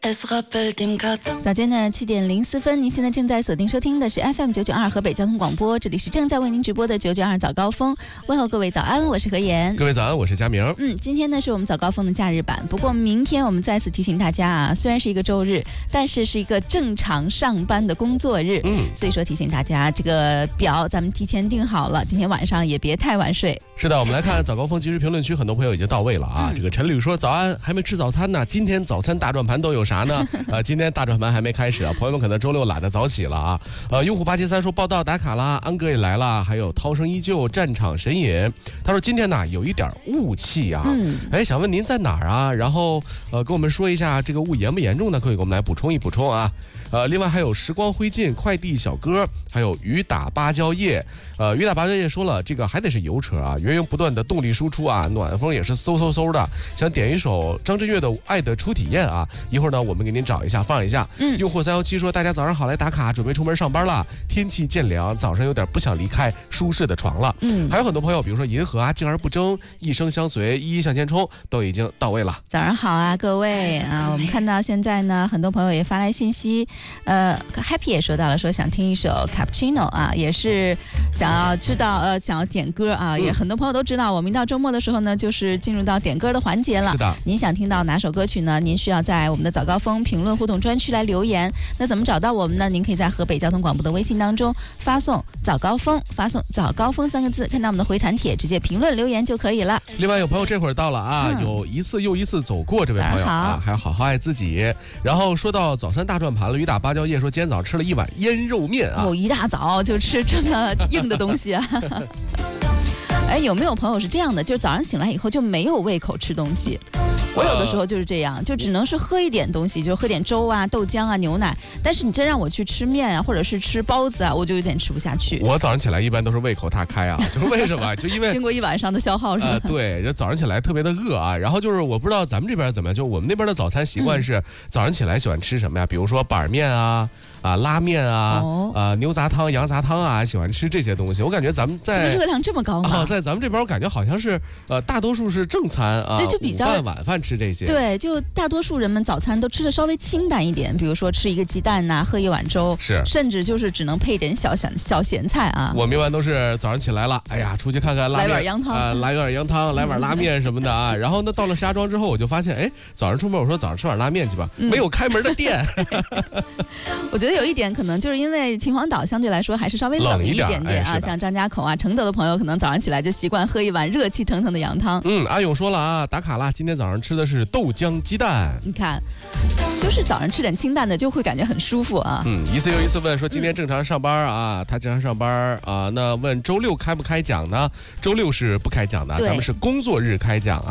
早间的7点04分，您现在正在锁定收听的是 FM992 河北交通广播，这里是正在为您直播的992早高峰。问候各位早安，我是何妍。 各位早安，我是佳明。 今天呢是我们早高峰的假日版，不过明天我们再次提醒大家啊，虽然是一个周日，但是是一个正常上班的工作日。所以说提醒大家，这个表咱们提前定好了，今天晚上也别太晚睡。 是的，我们来看早高峰即时评论区，很多朋友已经到位了啊。这个陈吕说早安，还没吃早餐呢，今天早餐大转盘都有啥呢？今天大转盘还没开始啊，朋友们可能周六懒得早起了啊。用户873说报道打卡啦，安哥也来了，还有涛声依旧，战场神隐。他说今天呢有一点雾气啊，想问您在哪儿啊？然后跟我们说一下这个雾严不严重呢？可以给我们来补充一补充啊。另外还有时光灰烬、快递小哥，还有雨打芭蕉叶。雨打芭蕉叶说了，这个还得是油车啊，源源不断的动力输出啊，暖风也是嗖嗖嗖的。想点一首张震岳的《爱的初体验》啊，一会儿呢我们给您找一下放一下。用户317说，大家早上好，来打卡，准备出门上班了。天气渐凉，早上有点不想离开舒适的床了。还有很多朋友，比如说银河啊、静而不争、一生相随、一向前冲，都已经到位了。 早上好啊，各位啊！我们看到现在呢，很多朋友也发来信息。Happy 也说到了，说想听一首 Cappuccino 啊，也是想要知道想要点歌啊，也很多朋友都知道，我们一到周末的时候呢，就是进入到点歌的环节了。 是的， 您想听到哪首歌曲呢？您需要在我们的早高峰评论互动专区来留言。那怎么找到我们呢？您可以在河北交通广播的微信当中发送早高峰3个字，看到我们的回弹帖，直接评论留言就可以了。 另外有朋友这会儿到了啊，有一次又一次走过，这位朋友啊，还要好好爱自己。然后说到早餐大转盘了，雨打芭蕉叶说今天早上吃了一碗腌肉面啊， 一大早就吃这么硬的东西啊。有没有朋友是这样的，就是早上醒来以后就没有胃口吃东西？我有的时候就是这样，就只能是喝一点东西，就喝点粥啊、豆浆啊、牛奶。但是你真让我去吃面啊，或者是吃包子啊，我就有点吃不下去。 我早上起来一般都是胃口大开啊，就是为什么？就因为经过一晚上的消耗是吧？ 对，早上起来特别的饿啊。然后就是我不知道咱们这边怎么样，就我们那边的早餐习惯是早上起来喜欢吃什么呀？比如说板面啊。拉面啊，牛杂汤、羊杂汤啊，喜欢吃这些东西。我感觉咱们在热量这么高吗？ 在咱们这边我感觉好像是大多数是正餐啊， 对，就比较午饭、晚饭吃这些。 对，就大多数人们早餐都吃的稍微清淡一点，比如说吃一个鸡蛋呐，喝一碗粥，甚至就是只能配点小咸菜啊。 我们一般都是早上起来了，哎呀，出去看看拉面， 来碗羊汤来碗羊汤，来碗拉面什么的啊。然后呢，到了石家庄之后，我就发现，早上出门我说早上吃碗拉面去吧，没有开门的店。 我觉得有一点可能就是因为秦皇岛相对来说还是稍微冷一点点啊，像张家口啊、承德的朋友可能早上起来就习惯喝一碗热气腾腾的羊汤。 阿勇说了啊，打卡啦，今天早上吃的是豆浆鸡蛋。 你看，就是早上吃点清淡的就会感觉很舒服啊。 一次又一次问说今天正常上班啊，他正常上班啊，那问周六开不开讲呢？周六是不开讲的，咱们是工作日开讲啊。